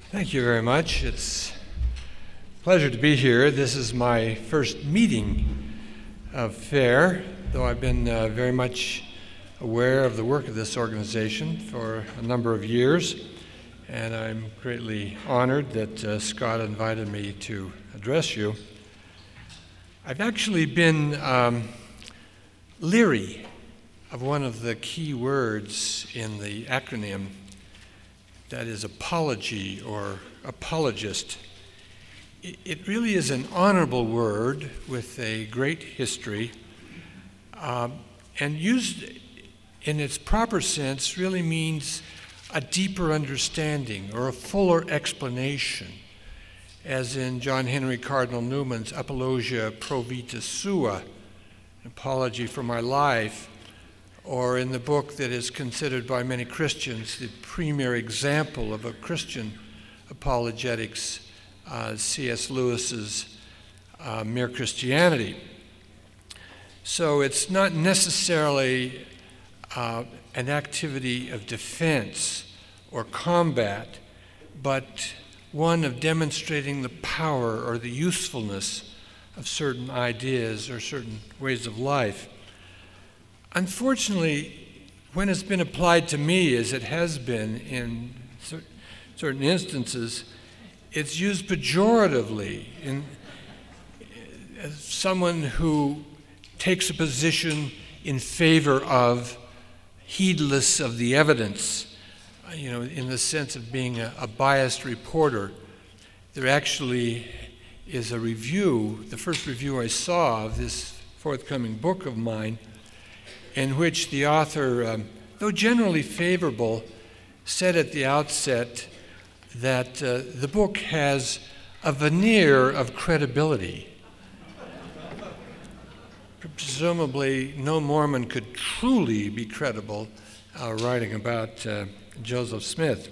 Thank you very much. It's a pleasure to be here. This is my first meeting of FAIR, though I've been very much aware of the work of this organization for a number of years, and I'm greatly honored that Scott invited me to address you. I've actually been leery of one of the key words in the acronym, that is apology or apologist. It really is an honorable word with a great history, and used in its proper sense really means a deeper understanding or a fuller explanation, as in John Henry Cardinal Newman's Apologia Pro Vita Sua, Apology for My Life, or in the book that is considered by many Christians the premier example of a Christian apologetics, C.S. Lewis's Mere Christianity. So it's not necessarily an activity of defense or combat, but one of demonstrating the power or the usefulness of certain ideas or certain ways of life. Unfortunately, when it's been applied to me, as it has been in certain instances, it's used pejoratively as someone who takes a position in favor of, heedless of the evidence, in the sense of being a biased reporter. There actually is a review, the first review I saw of this forthcoming book of mine, in which the author, though generally favorable, said at the outset that the book has a veneer of credibility. Presumably, no Mormon could truly be credible writing about Joseph Smith.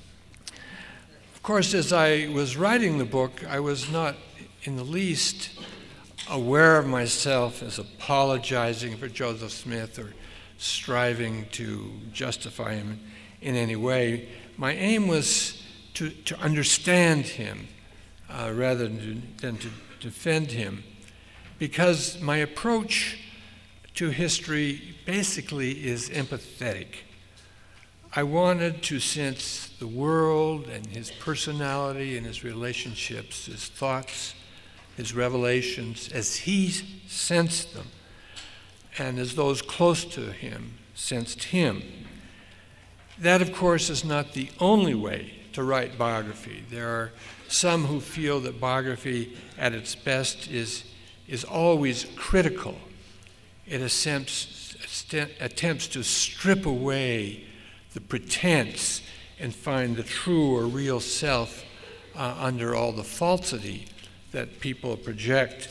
Of course, as I was writing the book, I was not in the least aware of myself as apologizing for Joseph Smith or striving to justify him in any way. My aim was to understand him rather than to defend him, because my approach to history basically is empathetic. I wanted to sense the world and his personality and his relationships, his thoughts, his revelations, as he sensed them, and as those close to him sensed him. That, of course, is not the only way to write biography. There are some who feel that biography at its best is always critical. It attempts to strip away the pretense and find the true or real self under all the falsity that people project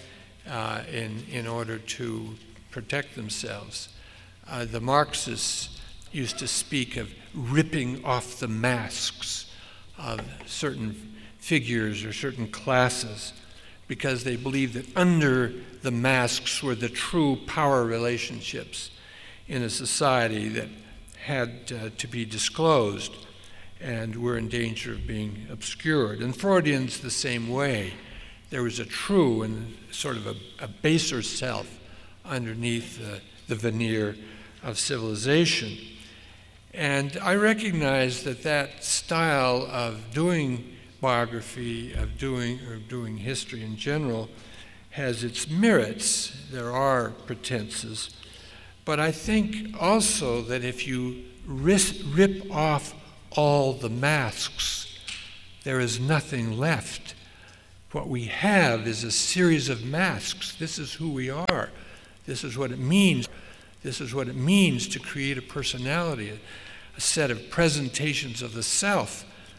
in order to protect themselves. The Marxists used to speak of ripping off the masks of certain figures or certain classes, because they believed that under the masks were the true power relationships in a society that had to be disclosed and were in danger of being obscured. And Freudians the same way. There was a true and sort of a baser self underneath the veneer of civilization. And I recognize that style of doing biography, of doing history in general, has its merits. There are pretenses. But I think also that if you rip off all the masks, there is nothing left. What we have is a series of masks. This is who we are. This is what it means. This is what it means to create a personality, a set of presentations of the self